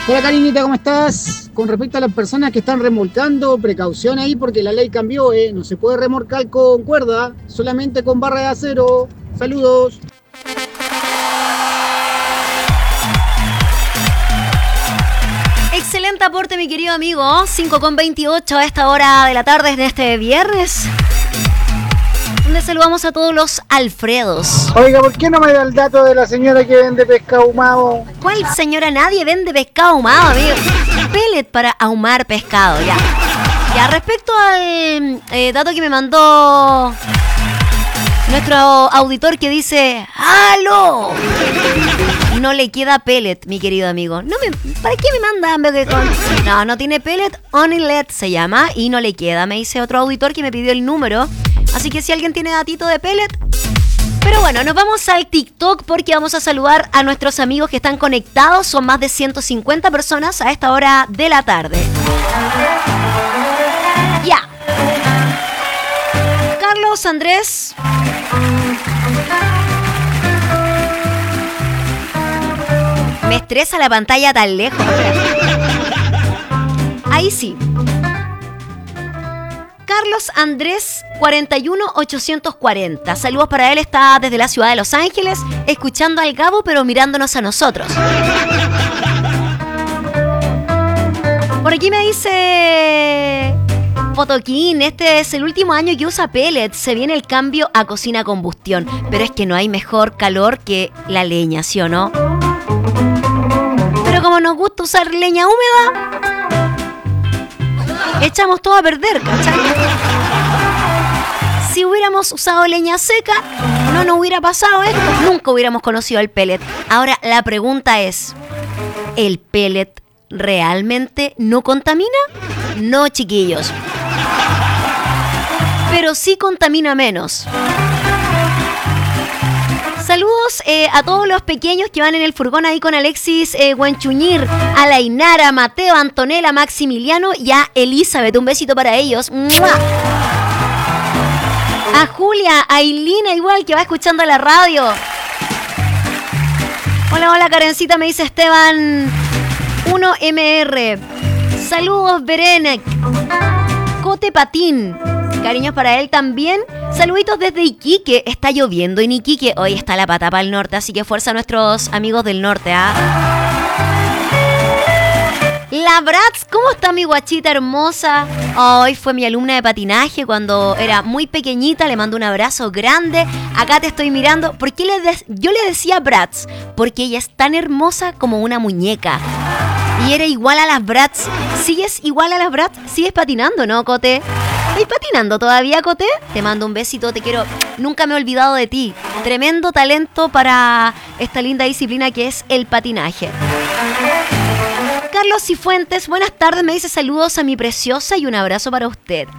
Hola Karinita, ¿cómo estás? Con respecto a las personas que están remolcando, precaución ahí porque la ley cambió, no se puede remolcar con cuerda, solamente con barra de acero. Saludos. Excelente aporte, mi querido amigo. 5:28 a esta hora de la tarde en este viernes, donde saludamos a todos los Alfredos. Oiga, ¿por qué no me da el dato de la señora que vende pescado ahumado? ¿Cuál señora? Nadie vende pescado ahumado, amigo. Pellet para ahumar pescado, ya. Ya, respecto al dato que me mandó nuestro auditor que dice ¡aló! No le queda pellet, mi querido amigo. ¿Para qué me manda? No tiene pellet, only LED se llama y no le queda. Me dice otro auditor que me pidió el número. Así que si alguien tiene datito de pellet. Pero bueno, nos vamos al TikTok porque vamos a saludar a nuestros amigos que están conectados. Son más de 150 personas a esta hora de la tarde. Ya. Carlos Andrés. Me estresa la pantalla tan lejos. Ahí sí. Carlos Andrés 41840. Saludos para él, está desde la ciudad de Los Ángeles, escuchando al Gabo, pero mirándonos a nosotros. Por aquí me dice Fotoquín, este es el último año que usa pellets. Se viene el cambio a cocina a combustión. Pero es que no hay mejor calor que la leña, ¿sí o no? Pero como nos gusta usar leña húmeda, echamos todo a perder, ¿cachai? Si hubiéramos usado leña seca, no nos hubiera pasado esto. Nunca hubiéramos conocido el pellet. Ahora, la pregunta es, ¿el pellet realmente no contamina? No, chiquillos. Pero sí contamina menos. Saludos a todos los pequeños que van en el furgón ahí con Alexis Huanchuñir, a la Inara, Mateo, Antonella, Maximiliano y a Elizabeth. Un besito para ellos. ¡Mua! A Julia, a Ailina igual que va escuchando la radio. Hola Karencita, me dice Esteban 1MR. Saludos Berenek. Cote Patín. Cariños para él también. Saluditos desde Iquique. Está lloviendo en Iquique. Hoy está la pata para el norte, así que fuerza a nuestros amigos del norte, ¿ah? La Bratz, ¿cómo está mi guachita hermosa? Hoy fue mi alumna de patinaje cuando era muy pequeñita. Le mando un abrazo grande. Acá te estoy mirando. ¿Por qué yo le decía Bratz? Porque ella es tan hermosa como una muñeca. Y era igual a las Bratz. ¿Sigues igual a las Bratz? ¿Sigues patinando, no, Cote? ¿Estás patinando todavía, Cote? Te mando un besito, te quiero. Nunca me he olvidado de ti. Tremendo talento para esta linda disciplina que es el patinaje. Carlos Cifuentes, buenas tardes, me dice saludos a mi preciosa y un abrazo para usted.